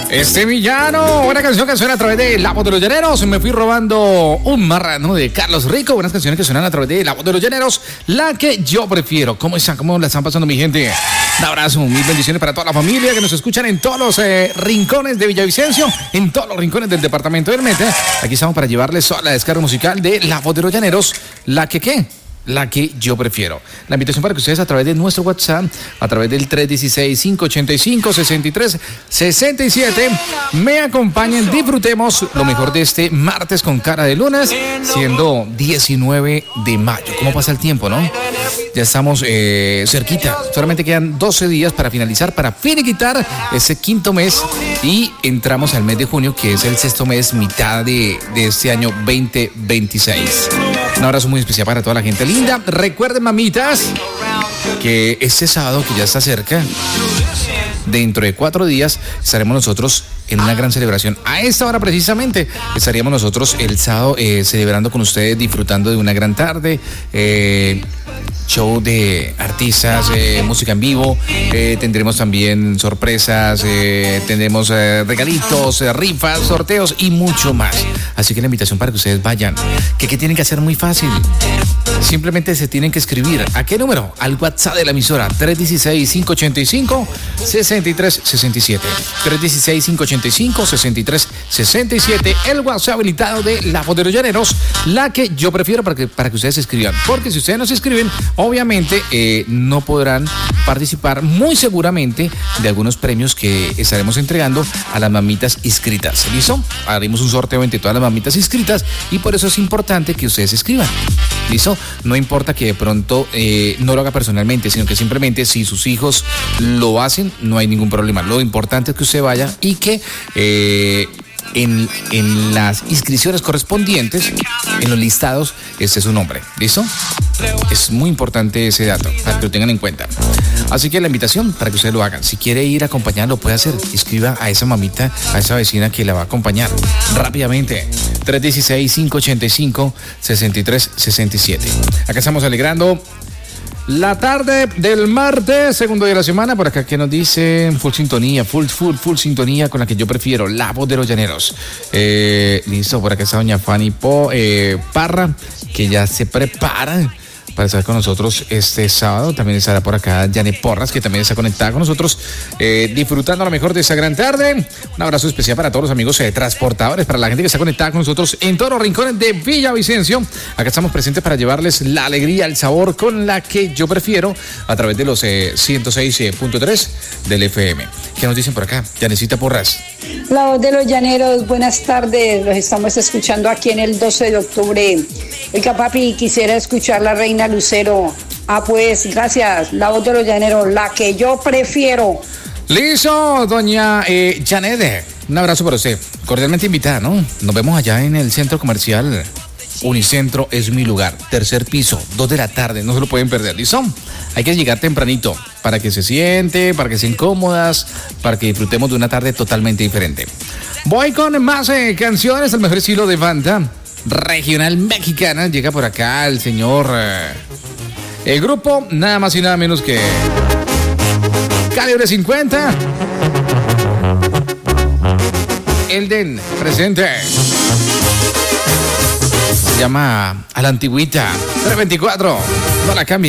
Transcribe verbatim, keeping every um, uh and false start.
Este villano, buena canción que suena a través de La Voz de los Llaneros. Me fui robando un marrano de Carlos Rico. Buenas canciones que suenan a través de La Voz de los Llaneros. La que yo prefiero. ¿Cómo están? ¿Cómo la están pasando, mi gente? Un abrazo, mil bendiciones para toda la familia que nos escuchan en todos los eh, rincones de Villavicencio, en todos los rincones del departamento del Meta. Aquí estamos para llevarles toda la descarga musical de La Voz de los Llaneros. La que qué. La que yo prefiero. La invitación para que ustedes a través de nuestro WhatsApp, a través del tres uno seis, cinco ocho cinco, seis tres seis siete, me acompañen, disfrutemos lo mejor de este martes con cara de lunes, siendo diecinueve de mayo. ¿Cómo pasa el tiempo, no? Ya estamos eh, cerquita. Solamente quedan doce días para finalizar, para finiquitar ese quinto mes y entramos al mes de junio, que es el sexto mes, mitad de, de este año veinte veintiséis. Un abrazo muy especial para toda la gente linda. Recuerden, mamitas, que este sábado, que ya está cerca, dentro de cuatro días, estaremos nosotros en una gran celebración. A esta hora precisamente estaríamos nosotros el sábado eh, celebrando con ustedes, disfrutando de una gran tarde. Eh, show de artistas, eh, música en vivo, eh, tendremos también sorpresas, eh, tendremos eh, regalitos, eh, rifas, sorteos y mucho más. Así que la invitación para que ustedes vayan. ¿Qué, qué tienen que hacer? Muy fácil. Simplemente se tienen que escribir. ¿A qué número? Al WhatsApp de la emisora, tres uno seis, cinco ocho cinco, seis tres seis siete. tres uno seis, cinco ocho cinco, seis tres seis siete. El WhatsApp habilitado de La Voz de los Llaneros, la que yo prefiero para que, para que ustedes se escriban. Porque si ustedes no se escriben, obviamente eh, no podrán participar muy seguramente de algunos premios que estaremos entregando a las mamitas inscritas. ¿Listo? Haremos un sorteo entre todas las mamitas inscritas y por eso es importante que ustedes se escriban. ¿Listo? No importa que de pronto eh, no lo haga personalmente, sino que simplemente si sus hijos lo hacen, no hay ningún problema. Lo importante es que usted vaya y que eh, en, en las inscripciones correspondientes, en los listados, este es su nombre. ¿Listo? Es muy importante ese dato, para que lo tengan en cuenta. Así que la invitación para que ustedes lo hagan. Si quiere ir a acompañar, lo puede hacer. Inscriba a esa mamita, a esa vecina que la va a acompañar rápidamente. tres uno seis, cinco ocho cinco, seis tres seis siete. Acá estamos alegrando la tarde del martes, segundo día de la semana. Por acá que nos dicen full sintonía, full, full, full sintonía con la que yo prefiero, La Voz de los Llaneros. Eh, listo, por acá está doña Fanny Po, eh, Parra, que ya se prepara para estar con nosotros este sábado. También estará por acá Janet Porras, que también está conectada con nosotros, eh, disfrutando a lo mejor de esta gran tarde. Un abrazo especial para todos los amigos eh, transportadores, para la gente que está conectada con nosotros en todos los rincones de Villavicencio. Acá estamos presentes para llevarles la alegría, el sabor con la que yo prefiero, a través de los eh, ciento seis punto tres del F M. ¿Qué nos dicen por acá? Janecita Porras. La Voz de los Llaneros, buenas tardes. Los estamos escuchando aquí en el doce de octubre. Oiga, papi, quisiera escuchar La Reina Lucero. Ah, pues, gracias. La Voz de los Llaneros, la que yo prefiero. Listo, doña eh, Janet. Un abrazo para usted. Cordialmente invitada, ¿no? Nos vemos allá en el centro comercial Unicentro es mi lugar. Tercer piso, dos de la tarde. No se lo pueden perder, ¿listo? Hay que llegar tempranito para que se siente, para que sean cómodas, para que disfrutemos de una tarde totalmente diferente. Voy con más eh, canciones, el mejor estilo de banda regional mexicana. Llega por acá el señor eh, el grupo nada más y nada menos que Calibre cincuenta. Elden presente. Se llama A la Antigüita. tres veinticuatro. No la cambie.